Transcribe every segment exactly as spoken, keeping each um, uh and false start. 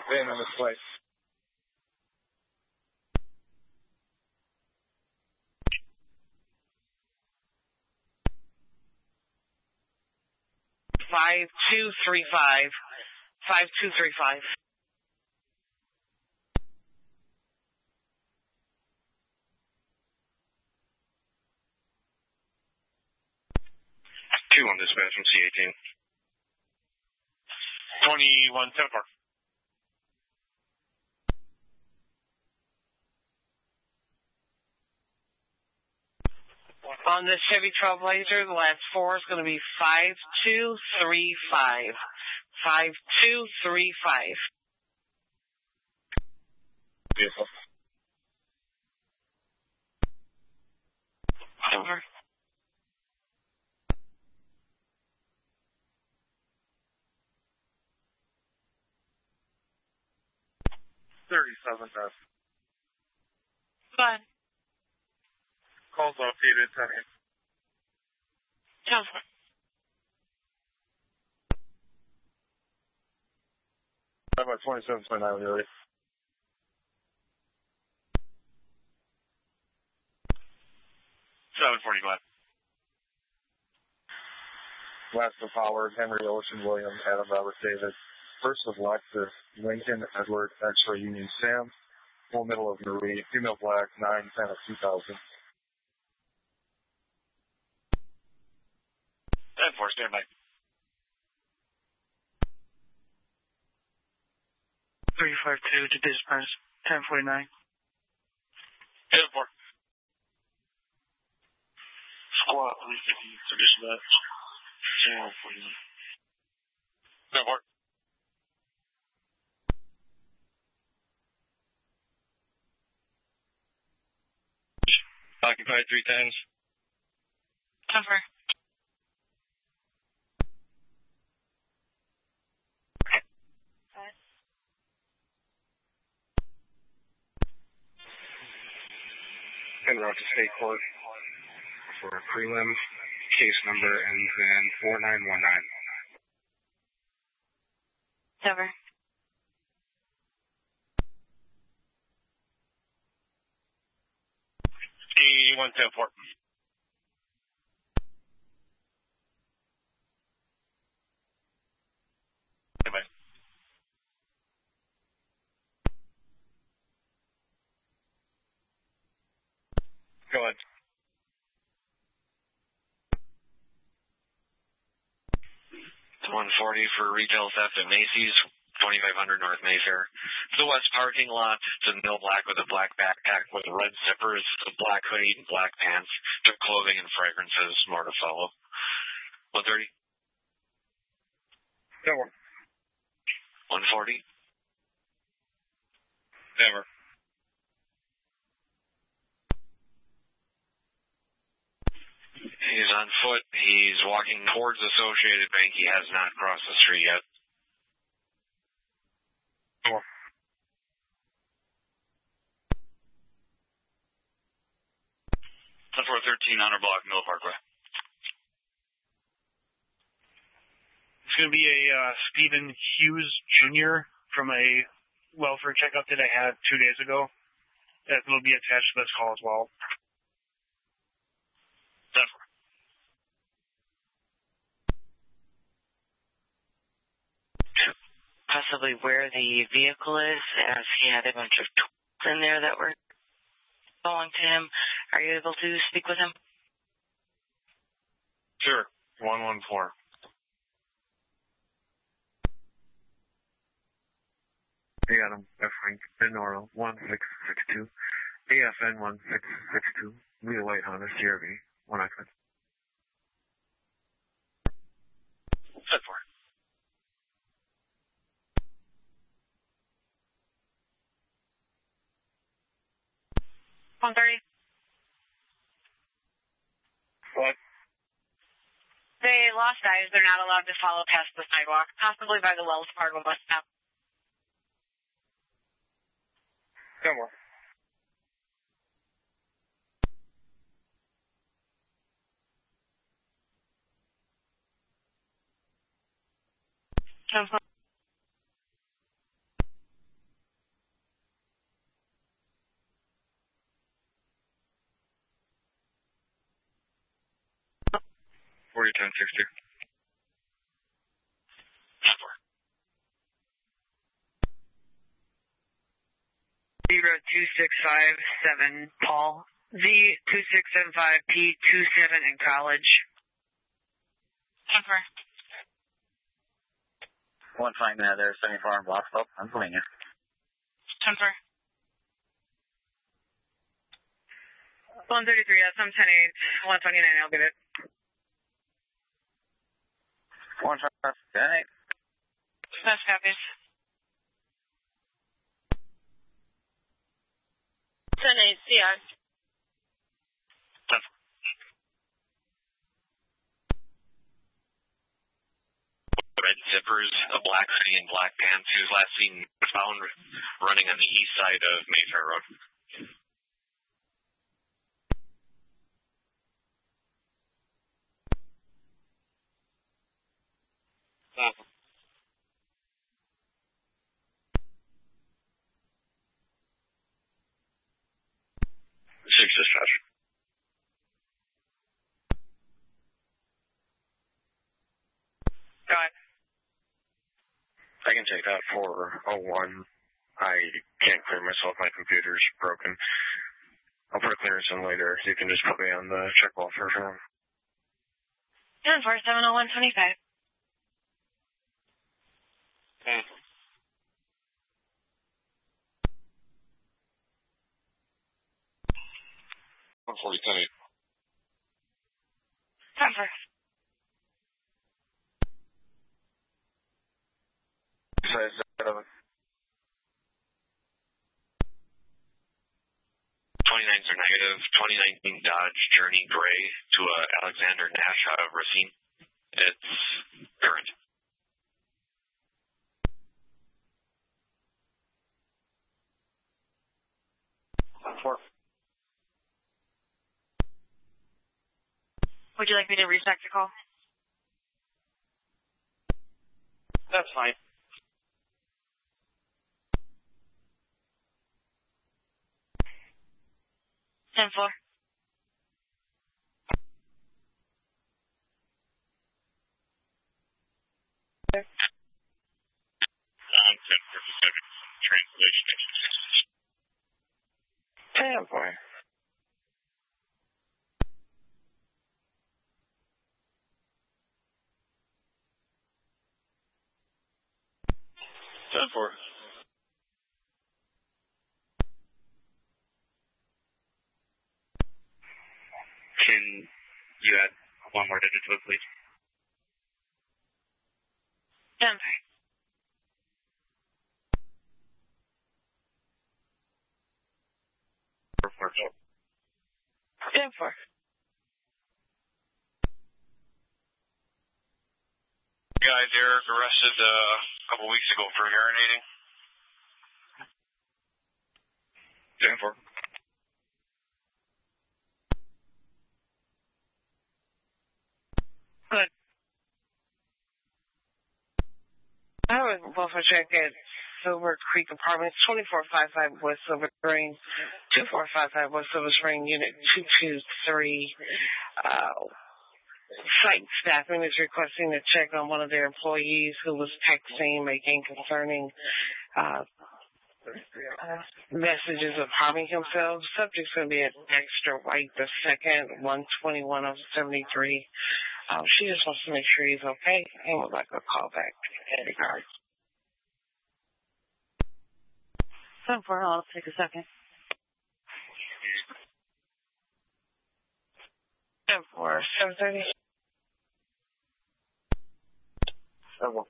Van on this flight. Five two three five. Five two three five. Two on dispatch from C eighteen. Twenty-one ten four. On this Chevy Trailblazer, the last four is going to be five two three five. Five two three five. Vehicle. Over. Thirty-seven thousand. Fine. Calls located ten eight. Over. How about twenty-seven point nine, really? seven forty-five. Last of Howard, Henry Ocean, William, Adam, Robert, David. First of Lexus, Lincoln, Edward, X-Ray, Union, Sam. Full middle of Marie, female black, nine ten of two thousand. ten four, stand by. three five two to dispatch, ten forty-nine. ten four. Squad three fifty to dispatch, ten forty-nine. ten four. Occupied three times. Over. En route to state court for a prelim. Case number ends in four nine one nine. Over. eighty-one ten four. Bye. Go ahead. It's one forty for retail theft at Macy's, twenty-five hundred North Mayfair. It's the west parking lot. It's in mill black with a black backpack with red zippers, a black hoodie, and black pants. Took clothing and fragrances. More to follow. one thirty. Never. one forty. Never. He's on foot. He's walking towards Associated Bank. He has not crossed the street yet. Four. ten four thirteen Honor Block, Mill Parkway. It's going to be a uh, Stephen Hughes Junior from a welfare checkup that I had two days ago. That will be attached to this call as well. ten four. Possibly where the vehicle is, as he had a bunch of tools in there that were going to him. Are you able to speak with him? Sure. one one four. Hey, Adam. F. Frank. Binaural. one six six two. A F N one six six two. Leo White Honda C R V. one I could. ten four. one thirty. What? They lost eyes. They're not allowed to follow past the sidewalk, possibly by the Wells Fargo bus stop. ten more. three ten six two. Zero two six five seven Paul Z two six seven five P two seven in college. Temper. One flying uh, there, seventy-four on block slope, Pennsylvania. Temper. One thirty three S M ten eight one twenty nine. I'll get it. One five ten eight. Best copies. ten eight, C I. Red zippers, a black hoodie, and black pants. He was last seen found running on the east side of Mayfair Road. Uh-huh. Six dispatch. Go ahead. I can take that for oh one. I can't clear myself. My computer's broken. I'll put a clearance in later. You can just put me on the check wall for now. ten four seven oh one twenty-five. Okay. one forty ten eight. Temper. Size seven. twenty-nines are negative. twenty nineteen Dodge Journey Gray to uh, Alexander Nash out of Racine. It's current. Four. Would you like me to restart the call? That's fine. ten four. On ten fifty-seven, translation engine six. Damn, boy. ten four. Can you add one more digit to it, please? Temper. Four, four, four. ten four. Guys, Eric arrested uh, a couple weeks ago for urinating. ten four. Good. I have a welfare check at Silver Creek Apartments, twenty-four fifty-five West Silver Spring, twenty-four fifty-five West Silver Spring, Unit two two three. Uh, site staffing is requesting a check on one of their employees who was texting, making concerning uh, messages of harming himself. Subject's going to be at Dexter White the second, one twenty-one of seventy-three. Um, she just wants to make sure he's okay and would like a call back in regards. So far, I'll take a second. Seven four seven thirty. Seven.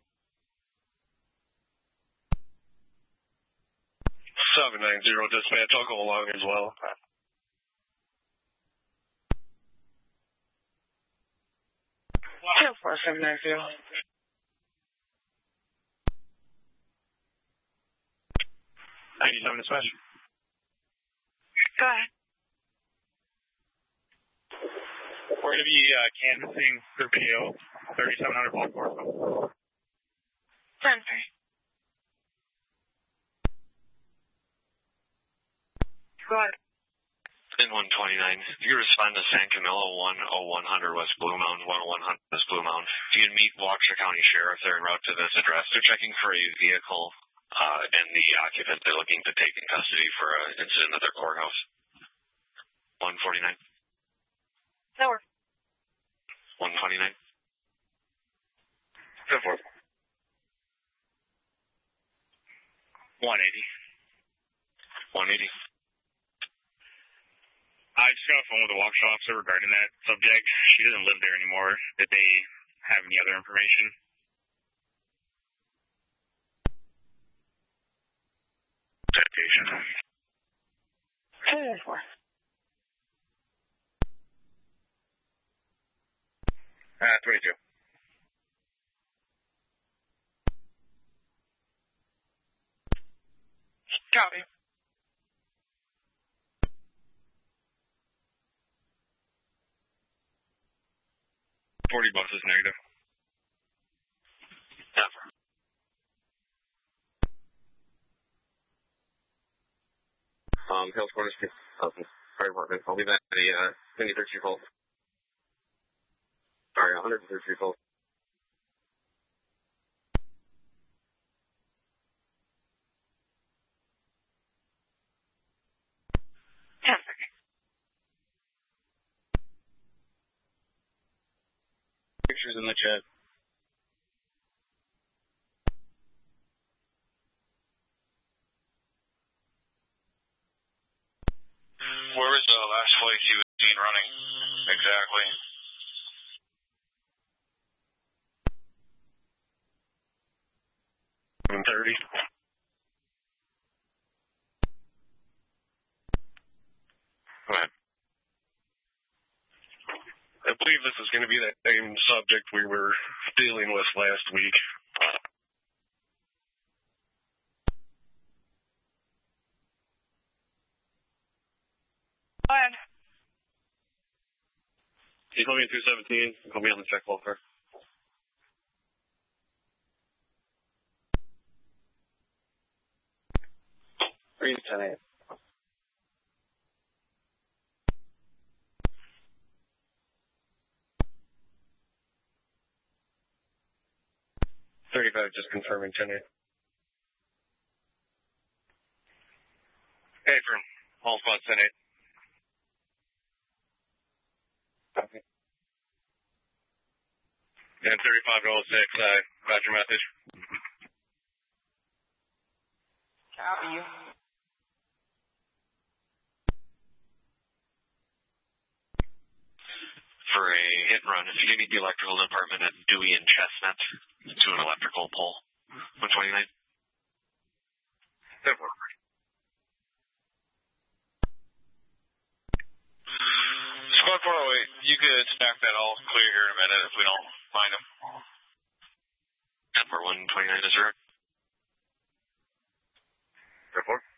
Seven nine zero dispatch. I'll go along as well. Ten four seven nine zero. ninety-seven dispatch. Go ahead. We're going to be uh, canvassing for P O thirty-seven hundred Baltimore. Center. Go ahead. In one twenty-nine, you respond to San Camilo one oh one hundred West Blue Mound, one oh one hundred West Blue Mound. If you can meet Waukesha County Sheriff, they're en route to this address. They're checking for a vehicle uh, and the occupant they're looking to take in custody for an incident at their courthouse. one forty-nine. Over. one twenty-nine. ten four. one eighty. one eighty. I just got a phone with the Waukesha officer regarding that subject. She doesn't live there anymore. Did they have any other information? Citation. ten four. Uh, twenty-two. Copy. Forty bucks is negative. Never. Um, Hills Corners, uh, fire department. I'll be back at the uh, twenty-third Chief Hall. Sorry, one hundred third Chief Hall. Pictures in the chat. Where was the last flight he was seen running? Exactly. one thirty. Right. I believe this is going to be that same subject we were dealing with last week. Go ahead. You call me at two seventeen. Call me on the check welfare. three ten eight. thirty-five, just confirming ten eight. Hey, firm. All squad ten eight. Copy. And thirty-five to oh six, uh, got your message. Copy you. For a hit and run, if you need the electrical department at Dewey and Chestnut to an electrical pole. one twenty-nine. ten four. Squad four oh eight, you could stack that all clear here in a minute if we don't find them. ten four, one twenty-nine is correct. ten four.